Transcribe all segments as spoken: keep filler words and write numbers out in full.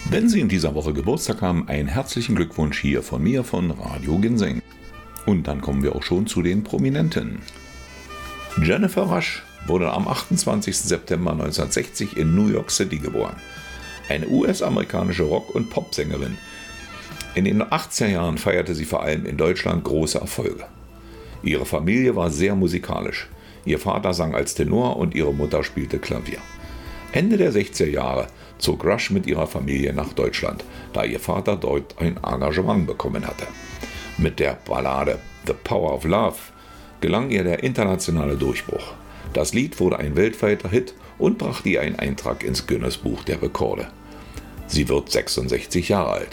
Wenn Sie in dieser Woche Geburtstag haben, einen herzlichen Glückwunsch hier von mir von Radio Ginseng. Und dann kommen wir auch schon zu den Prominenten. Jennifer Rush wurde am achtundzwanzigsten September neunzehnhundertsechzig in New York City geboren. Eine U S-amerikanische Rock- und Popsängerin. In den achtziger Jahren feierte sie vor allem in Deutschland große Erfolge. Ihre Familie war sehr musikalisch. Ihr Vater sang als Tenor und ihre Mutter spielte Klavier. Ende der sechziger Jahre zog Rush mit ihrer Familie nach Deutschland, da ihr Vater dort ein Engagement bekommen hatte. Mit der Ballade The Power of Love gelang ihr der internationale Durchbruch. Das Lied wurde ein weltweiter Hit und brachte ihr einen Eintrag ins Guinness-Buch der Rekorde. Sie wird sechsundsechzig Jahre alt.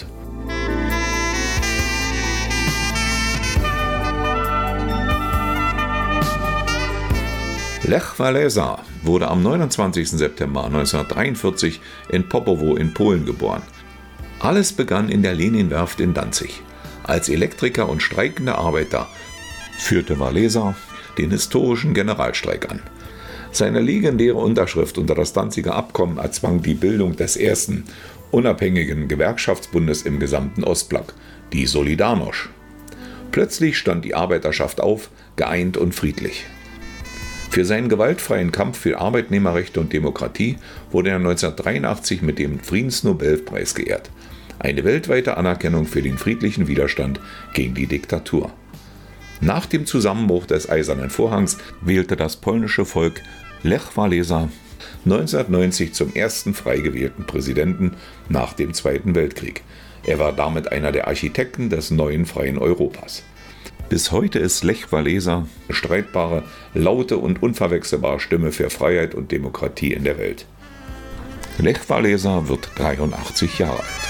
Lech Wałęsa wurde am neunundzwanzigsten September neunzehnhundertdreiundvierzig in Popowo in Polen geboren. Alles begann in der Leninwerft in Danzig. Als Elektriker und streikender Arbeiter führte Wałęsa den historischen Generalstreik an. Seine legendäre Unterschrift unter das Danziger Abkommen erzwang die Bildung des ersten unabhängigen Gewerkschaftsbundes im gesamten Ostblock, die Solidarność. Plötzlich stand die Arbeiterschaft auf, geeint und friedlich. Für seinen gewaltfreien Kampf für Arbeitnehmerrechte und Demokratie wurde er neunzehnhundertdreiundachtzig mit dem Friedensnobelpreis geehrt. Eine weltweite Anerkennung für den friedlichen Widerstand gegen die Diktatur. Nach dem Zusammenbruch des Eisernen Vorhangs wählte das polnische Volk Lech Wałęsa neunzehnhundertneunzig zum ersten frei gewählten Präsidenten nach dem Zweiten Weltkrieg. Er war damit einer der Architekten des neuen freien Europas. Bis heute ist Lech Wałęsa eine streitbare, laute und unverwechselbare Stimme für Freiheit und Demokratie in der Welt. Lech Wałęsa wird dreiundachtzig Jahre alt.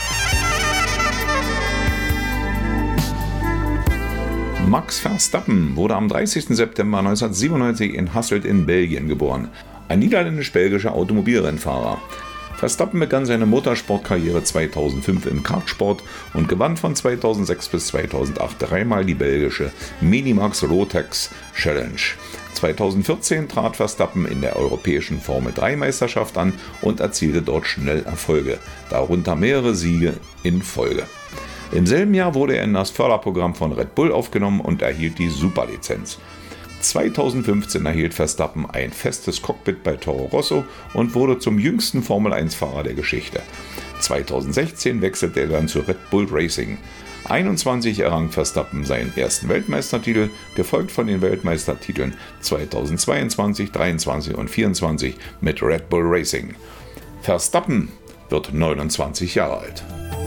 Max Verstappen wurde am dreißigsten September neunzehnhundertsiebenundneunzig in Hasselt in Belgien geboren. Ein niederländisch-belgischer Automobilrennfahrer. Verstappen begann seine Motorsportkarriere zweitausendfünf im Kartsport und gewann von zweitausendsechs bis zweitausendacht dreimal die belgische Minimax Rotax Challenge. zweitausendvierzehn trat Verstappen in der europäischen Formel drei Meisterschaft an und erzielte dort schnell Erfolge, darunter mehrere Siege in Folge. Im selben Jahr wurde er in das Förderprogramm von Red Bull aufgenommen und erhielt die Superlizenz. zweitausendfünfzehn erhielt Verstappen ein festes Cockpit bei Toro Rosso und wurde zum jüngsten Formel eins Fahrer der Geschichte. zweitausendsechzehn wechselte er dann zu Red Bull Racing. einundzwanzig errang Verstappen seinen ersten Weltmeistertitel, gefolgt von den Weltmeistertiteln zweitausendzweiundzwanzig, dreiundzwanzig und vierundzwanzig mit Red Bull Racing. Verstappen wird neunundzwanzig Jahre alt.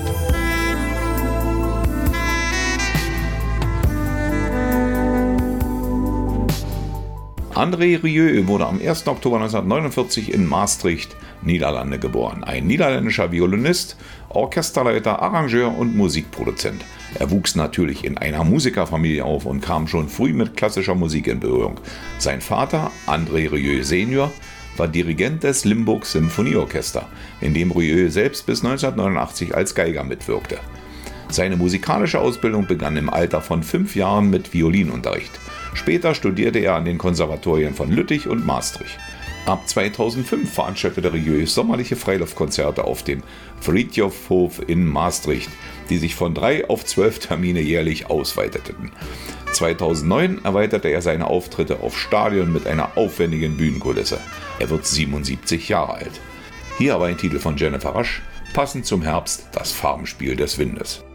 André Rieu wurde am ersten Oktober neunzehnhundertneunundvierzig in Maastricht, Niederlande geboren. Ein niederländischer Violinist, Orchesterleiter, Arrangeur und Musikproduzent. Er wuchs natürlich in einer Musikerfamilie auf und kam schon früh mit klassischer Musik in Berührung. Sein Vater, André Rieu Senior, war Dirigent des Limburg Symphonieorchester, in dem Rieu selbst bis neunzehnhundertneunundachtzig als Geiger mitwirkte. Seine musikalische Ausbildung begann im Alter von fünf Jahren mit Violinunterricht. Später studierte er an den Konservatorien von Lüttich und Maastricht. Ab zweitausendfünf veranstaltete Rieu sommerliche Freiluftkonzerte auf dem Fridtjofhof in Maastricht, die sich von drei auf zwölf Termine jährlich ausweiteten. zweitausendneun erweiterte er seine Auftritte auf Stadien mit einer aufwendigen Bühnenkulisse. Er wird siebenundsiebzig Jahre alt. Hier aber ein Titel von Jennifer Rush, passend zum Herbst, das Farbenspiel des Windes.